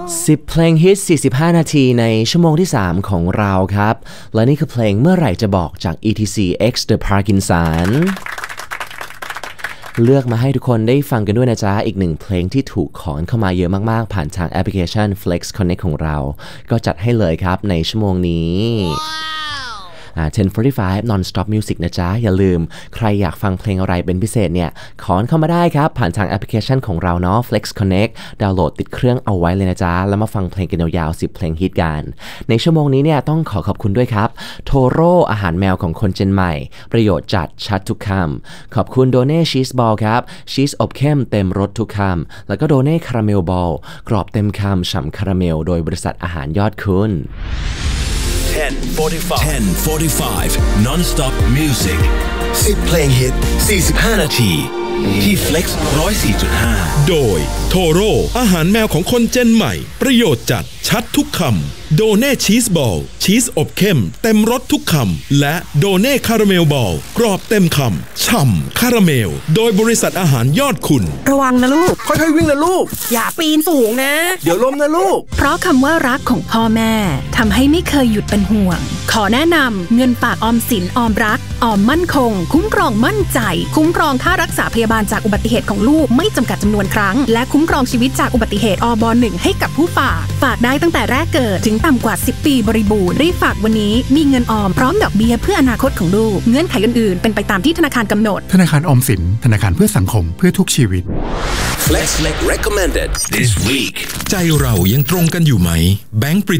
10เพลงฮิต45นาทีในชั่วโมงที่3ของเราครับและนี่คือเพลงเมื่อไหร่จะบอกจาก ETC X The Parkinson เลือกมาให้ทุกคนได้ฟังกันด้วยนะจ๊ะอีกหนึ่งเพลงที่ถูกขอเข้ามาเยอะมากๆผ่านทางแอปพลิเคชัน Flex Connect ของเราก็จัดให้เลยครับในชั่วโมงนี้10:45 Non-Stop Music นะจ๊ะอย่าลืมใครอยากฟังเพลงอะไรเป็นพิเศษเนี่ยขอเข้ามาได้ครับผ่านทางแอปพลิเคชันของเราเนาะ Flex Connect ดาวน์โหลดติดเครื่องเอาไว้เลยนะจ๊ะแล้วมาฟังเพลงกันยาวๆ10เพลงฮิตกันในชั่วโมงนี้เนี่ยต้องขอบคุณด้วยครับโทโร่อาหารแมวของคนเจนใหม่ประโยชน์จัดชัดทุกคำขอบคุณโดเน่ชีสบอลครับชีสอบเข้มเต็มรสทุกคำแล้วก็โดเน่คาราเมลบอลกรอบเต็มคำฉ่ำคาราเมลโดยบริษัทอาหารยอดคุณ 10:45 Non-Stop Music 10เพลงฮิต45นาทีที่ Flex 104.5 โดยโทโร่อาหารแมวของคนเจนใหม่ประโยชน์จัดชัดทุกคำโดเน่ชีสบอลชีสอบเข้มเต็มรสทุกคำและโดเน่คาราเมลบอลกรอบเต็มคำฉ่ำคาราเมลโดยบริษัทอาหารยอดคุณระวังนะลูกค่อยๆวิ่งนะลูกอย่าปีนสูงนะเดี๋ยวล้มนะลูกเพราะคำว่ารักของพ่อแม่ทำให้ไม่เคยหยุดเป็นห่วงขอแนะนำเงินฝากออมสินออมรักออมมั่นคงคุ้มครองมั่นใจคุ้มครองค่ารักษาพยาบาลจากอุบัติเหตุของลูกไม่จำกัดจำนวนครั้งและคุ้มครองชีวิตจากอุบัติเหตุอบ.1 ให้กับผู้ฝากได้ตั้งแต่แรกเกิดถึงต่ำกว่า10ปีบริบูรณ์รีบฝากวันนี้มีเงินออมพร้อมดอกเบี้ยเพื่ออนาคตของลูกเงื่อนไขอื่นๆเป็นไปตามที่ธนาคารกำหนดธนาคารออมสินธนาคารเพื่อสังคมเพื่อทุกชีวิต Flex Recommended this week ใจเรายังตรงกันอยู่ไหมแบงก์